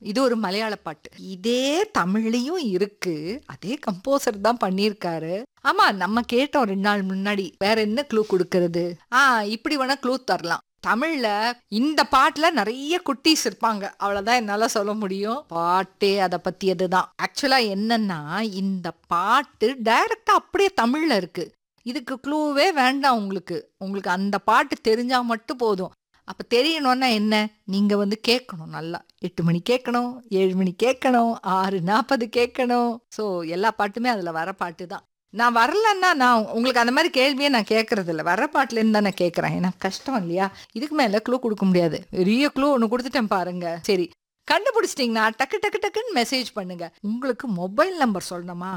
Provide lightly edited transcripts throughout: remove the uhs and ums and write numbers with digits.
இது ஒரு மலையாள பாட்டு. இதே தமிழ்லயும் இருக்கு. அதே கம்போசர் தான் பண்ணியிருக்காரு. ஆமா, நம்ம கேட்டோம் 2 நாள் முன்னாடி. வேற என்ன க்ளூ குடுக்கறது? இப்படி வேணா க்ளூ தரலாம். தமிழ்ல இந்த பாட்டுல நெறைய குட்டீஸ் இருப்பாங்க. அவ்வளவுதான் என்னால சொல்ல முடியும். பாட்டே அத பத்தியது தான். ஆக்சுவலா என்னன்னா, இந்த பாட்டு டைரக்ட்டா அப்படியே தமிழ்ல இருக்கு. இதுக்கு க்ளூவே வேண்டாம் உங்களுக்கு. உங்களுக்கு அந்த பாட்டு தெரிஞ்சா மட்டும் போதும். அப்ப தெரியணும்னா என்ன? நீங்க வந்து கேட்கணும் நல்லா. 8 மணி கேட்கணும், 7 மணி கேட்கணும், 6:40 கேட்கணும். ஸோ எல்லா பாட்டுமே அதுல வர பாட்டு தான். நான் வரலன்னா நான் உங்களுக்கு அந்த மாரி கேள்வியே நான் கேட்கறதில்ல. வர்ற பாட்டுலேருந்து தான் நான் கேட்கறேன். ஏன்னா கஷ்டம் இல்லையா? இதுக்கு மேல க்ளூ குடுக்க முடியாது. பெரிய க்ளூ ஒண்ணு குடுத்துட்டேன் பாருங்க. சரி. கண்டுபிடிச்சிட்டீங்கன்னா டக்கு டக்கு டக்குன்னு மெசேஜ் பண்ணுங்க. உங்களுக்கு மொபைல் நம்பர் சொல்லணுமா?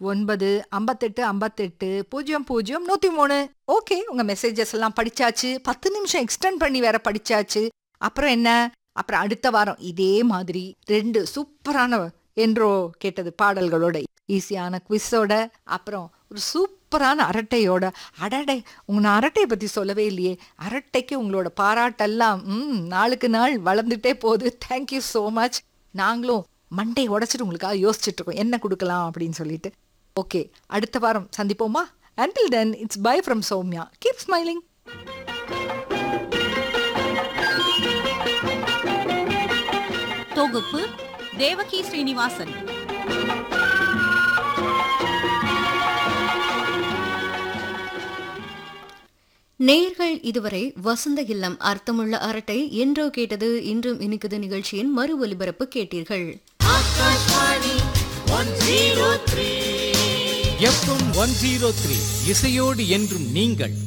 95858000103. ஓகே, உங்க மெசேஜஸ் எல்லாம் படிச்சாச்சு. 10 நிமிஷம் எக்ஸ்டெண்ட் பண்ணி வேற படிச்சாச்சு. அப்புறம் என்ன? அப்புறம் அடுத்த வாரம் இதே மாதிரி 2 சூப்பரான என்றோ கேட்டது பாடல்களோட, ஈஸியான குவிஸோட, அப்புறம் ஒரு சூப்பரான அரட்டையோட. அடடே, நான் அரட்டையை பத்தி சொல்லவே இல்லையே. அரட்டைக்கு உங்களோட பாராட்டெல்லாம் நாளுக்கு நாள் வளர்ந்துட்டே போகுது. Thank you so much. நாங்களும் மண்டை உடைச்சிட்டு உங்களுக்காக யோசிச்சுட்டு இருக்கோம் என்ன கொடுக்கலாம் அப்படின்னு சொல்லிட்டு. ஓகே, அடுத்த வாரம் சந்திப்போமா? Until then, it's bye from Soumya. Keep smiling. தொகுப்பு தேவகி ஸ்ரீனிவாசன். நேயர்கள் இதுவரை வசந்த இல்லம் அர்த்தமுள்ள அரட்டை என்றோ கேட்டது இன்றும் இனிக்குது நிகழ்ச்சியின் மறு ஒலிபரப்பு கேட்டீர்கள். எஃப்எம் 103 இசையோடு என்றும் நீங்கள்.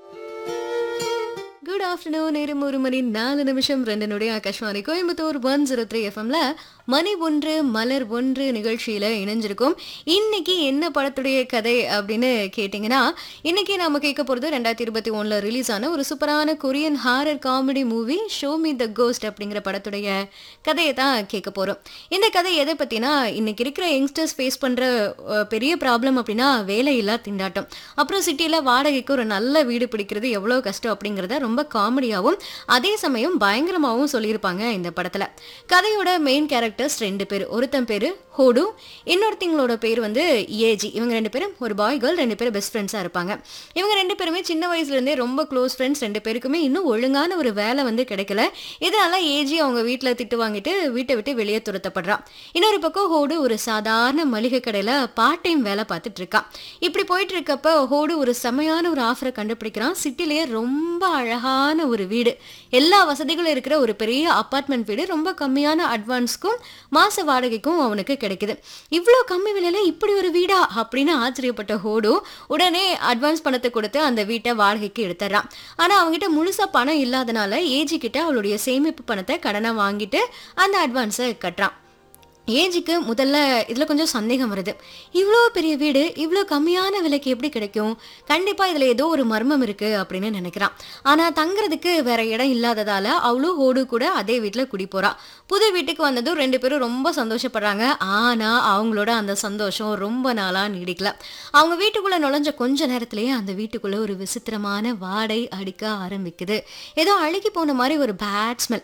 Good afternoon. நேரம் 1:04 ஆகாஷ்வாணி கோயம்புத்தூர் 103 எஃப்எம்ல மணி 1 மலர் 1 நிகழ்ச்சியில இணைஞ்சிருக்கும். இன்னைக்கு என்ன படத்துடைய கதை அப்படின்னு கேட்டீங்கன்னா, இன்னைக்கு நாம கேட்க போறது 2021 ரிலீஸ் ஆன ஒரு சூப்பரான Korean horror comedy movie show me the cost அப்படிங்கிற படத்துடைய கதையை தான் கேட்க போறோம். இந்த கதை எதை பத்தினா, இன்னைக்கு இருக்கிற யங்ஸ்டர்ஸ் ஃபேஸ் பண்ற பெரிய ப்ராப்ளம் அப்படின்னா வேலையில்லா திண்டாட்டம். அப்புறம் சிட்டியில வாடகைக்கு ஒரு நல்ல வீடு பிடிக்கிறது எவ்வளவு கஷ்டம் அப்படிங்கிறத ரொம்ப காமெடியாவும் அதே சமயம் பயங்கரமாகவும் சொல்லியிருப்பாங்க இந்த படத்துல. கதையோட மெயின் கேரக்டர்ஸ் 2 பேர். ஒருத்தன் பேரு ஹோடு, இன்னொருத்தங்களோட பேர் வந்து ஏஜி. இவங்க 2 பேரும் ஒரு பாய் கேர்ள், 2 பேரும் பெஸ்ட் ஃப்ரெண்ட்ஸா இருப்பாங்க. இவங்க 2 பேருமே சின்ன வயசுல இருந்தே ரொம்ப க்ளோஸ் ஃப்ரெண்ட்ஸ். 2 பேருக்குமே இன்னும் ஒழுங்கான ஒரு வேலை வந்து கிடைக்கல. இதனால ஏஜி அவங்க வீட்டுல திட்டு வாங்கிட்டு வீட்டை விட்டு வெளியே துரத்தப்படுறான். இன்னொரு பக்கம் ஹோடு ஒரு சாதாரண மளிகை கடையில பார்ட் டைம் வேலை பார்த்துட்டு இருக்கான். இப்படி போயிட்டு இருக்கப்ப ஹோடு ஒரு செமையான ஒரு ஆஃபரை கண்டுபிடிக்கிறான். சிட்டிலேயே ரொம்ப அழகான ஒரு வீடு, எல்லா வசதிகளும் இருக்கிற ஒரு பெரிய அபார்ட்மெண்ட் வீடு, ரொம்ப கம்மியான அட்வான்ஸ்க்கும் மாச வாடகைக்கும் அவனுக்கு கிடைக்குது. இவ்வளோ கம்மி விலையில இப்படி ஒரு வீடா அப்படின்னு ஆச்சரியப்பட்ட ஹோடு உடனே அட்வான்ஸ் பணத்தை கொடுத்து அந்த வீட்டை வாடகைக்கு எடுத்துறான். ஆனா அவங்ககிட்ட முழுசா பணம் இல்லாதனால ஏஜி கிட்ட அவளுடைய சேமிப்பு பணத்தை கடனை வாங்கிட்டு அந்த அட்வான்ஸை கட்டுறான். ஏஜிக்கு முதல்ல இதில் கொஞ்சம் சந்தேகம் வருது. இவ்வளோ பெரிய வீடு இவ்வளோ கம்மியான விலைக்கு எப்படி கிடைக்கும்? கண்டிப்பாக இதில் ஏதோ ஒரு மர்மம் இருக்குது அப்படின்னு நினைக்கிறான். ஆனால் தங்குறதுக்கு வேற இடம் இல்லாததால் அவளும் ஹோடு கூட அதே வீட்டில் குடி போகிறா. புது வீட்டுக்கு வந்ததும் 2 பேரும் ரொம்ப சந்தோஷப்படுறாங்க. ஆனால் அவங்களோட அந்த சந்தோஷம் ரொம்ப நாளாக நீடிக்கல. அவங்க வீட்டுக்குள்ளே நுழைஞ்ச கொஞ்ச நேரத்திலேயே அந்த வீட்டுக்குள்ளே ஒரு விசித்திரமான வாடை அடிக்க ஆரம்பிக்குது. ஏதோ அழுகி போன மாதிரி ஒரு பேட் ஸ்மெல்.